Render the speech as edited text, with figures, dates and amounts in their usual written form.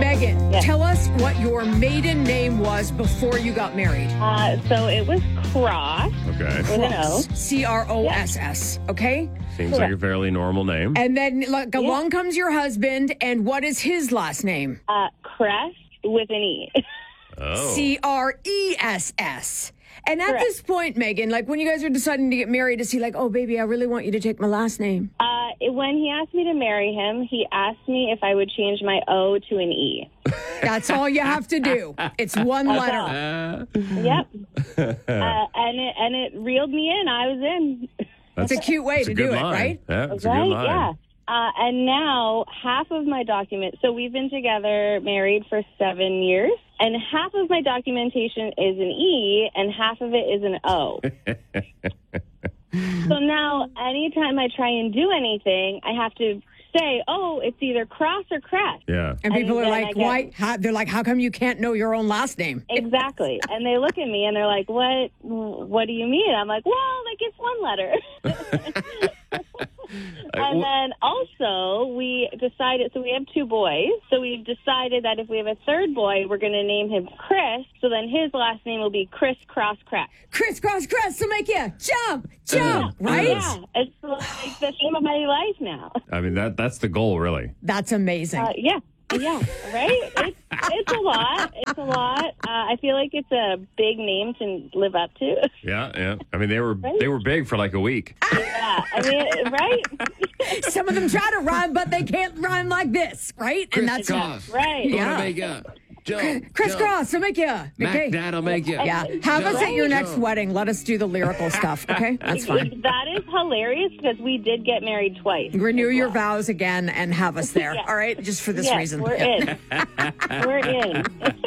Megan, Yes. tell us what your maiden name was before you got married. So it was Cross Okay. with an O. Cross, okay? Seems like a fairly normal name. And then along comes your husband, and what is his last name? Crest with an E. Oh. Cress. And at Correct. this point, Megan, like when you guys are deciding to get married, is he like, oh, baby, I really want you to take my last name? When he asked me to marry him, he asked me if I would change my O to an E. That's all you have to do. It's one letter. Yep. And it reeled me in. I was in. It's a cute way That's to a good do it, line. right? Yeah, it's a Right? good line. Yeah. And now half of my documents, so we've been together, married for 7 years, and half of my documentation is an E and half of it is an O. So now anytime I try and do anything, I have to say, oh, it's either Cross or Crest. Yeah. And people And are then like, I get- why? They're like, how come you can't know your own last name? Exactly. And they look at me and they're like, what do you mean? I'm like, well, like it's one letter. And then also we decided, so we have 2 boys. So we've decided that if we have a third boy, we're going to name him Chris. So then his last name will be Criss Cross Crack. Crisscross crest to make you jump, right? Yeah. It's like the theme of my life now. I mean, that's the goal, really. That's amazing. Yeah. Yeah, right? It's a lot. It's a lot. I feel like it's a big name to live up to. Yeah. I mean, they were big for like a week. Yeah, I mean, right? Some of them try to rhyme, but they can't rhyme like this, right? And that's Right. Yeah. Crisscross to make you. Okay. That'll make you. Yeah. Have us at your next wedding. Let us do the lyrical stuff, okay? That's fine. That is hilarious because we did get married twice. Renew your vows again and have us there, Yeah. all right? Just for this Yes, reason. we're in. We're in.